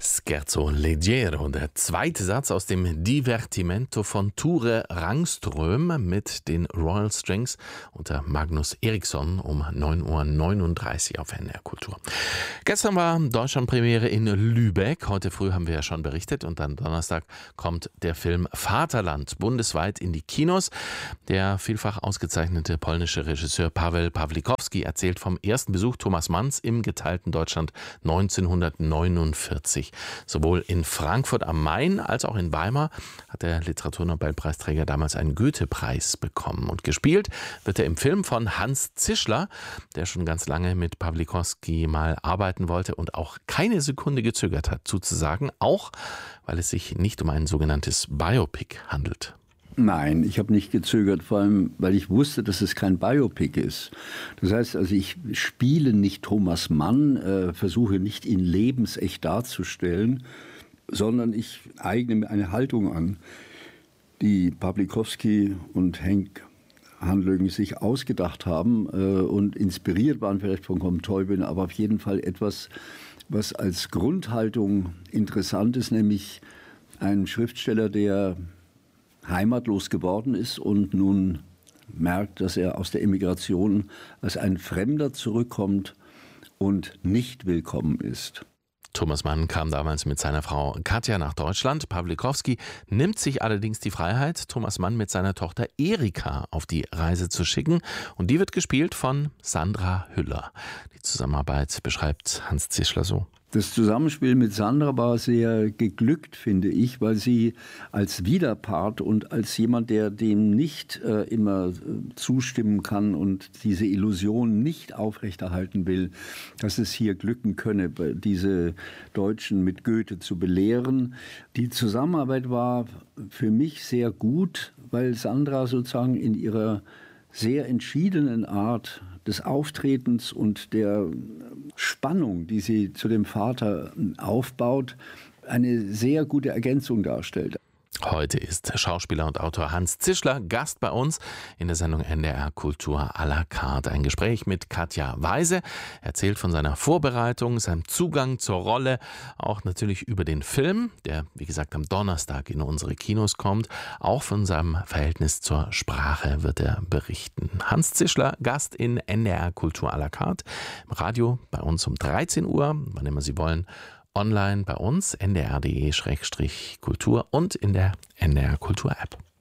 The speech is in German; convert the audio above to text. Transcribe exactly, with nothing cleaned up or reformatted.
Scherzo leggero, der zweite Satz aus dem Divertimento von Ture Rangström mit den Royal Strings unter Magnus Eriksson um neun Uhr neununddreißig auf N D R Kultur. Gestern war Deutschlandpremiere in Lübeck, heute früh haben wir ja schon berichtet, und dann Donnerstag kommt der Film Vaterland bundesweit in die Kinos. Der vielfach ausgezeichnete polnische Regisseur Paweł Pawlikowski erzählt vom ersten Besuch Thomas Manns im geteilten Deutschland neunzehnhundertneunundvierzig. Sowohl in Frankfurt am Main als auch in Weimar hat der Literaturnobelpreisträger damals einen Goethe-Preis bekommen. Und gespielt wird er im Film von Hans Zischler, der schon ganz lange mit Pawlikowski mal arbeiten wollte und auch keine Sekunde gezögert hat zuzusagen, auch weil es sich nicht um ein sogenanntes Biopic handelt. Nein, ich habe nicht gezögert, vor allem, weil ich wusste, dass es kein Biopic ist. Das heißt, also ich spiele nicht Thomas Mann, äh, versuche nicht, ihn lebensecht darzustellen, sondern ich eigne mir eine Haltung an, die Pawlikowski und Henk Handlögen sich ausgedacht haben äh, und inspiriert waren vielleicht von Comtoibin, aber auf jeden Fall etwas, was als Grundhaltung interessant ist, nämlich ein Schriftsteller, der heimatlos geworden ist und nun merkt, dass er aus der Emigration als ein Fremder zurückkommt und nicht willkommen ist. Thomas Mann kam damals mit seiner Frau Katja nach Deutschland. Pawlikowski nimmt sich allerdings die Freiheit, Thomas Mann mit seiner Tochter Erika auf die Reise zu schicken. Und die wird gespielt von Sandra Hüller. Die Zusammenarbeit beschreibt Hans Zischler so. Das Zusammenspiel mit Sandra war sehr geglückt, finde ich, weil sie als Widerpart und als jemand, der dem nicht äh, immer äh, zustimmen kann und diese Illusion nicht aufrechterhalten will, dass es hier glücken könne, diese Deutschen mit Goethe zu belehren. Die Zusammenarbeit war für mich sehr gut, weil Sandra sozusagen in ihrer sehr entschiedenen Art des Auftretens und der Spannung, die sie zu dem Vater aufbaut, eine sehr gute Ergänzung darstellt. Heute ist Schauspieler und Autor Hans Zischler Gast bei uns in der Sendung N D R Kultur à la carte. Ein Gespräch mit Katja Weise. Er erzählt von seiner Vorbereitung, seinem Zugang zur Rolle, auch natürlich über den Film, der, wie gesagt, am Donnerstag in unsere Kinos kommt. Auch von seinem Verhältnis zur Sprache wird er berichten. Hans Zischler, Gast in N D R Kultur à la carte. Im Radio bei uns um dreizehn Uhr, wann immer Sie wollen. Online bei uns, n d r punkt d e Schrägstrich Kultur und in der N D R Kultur App.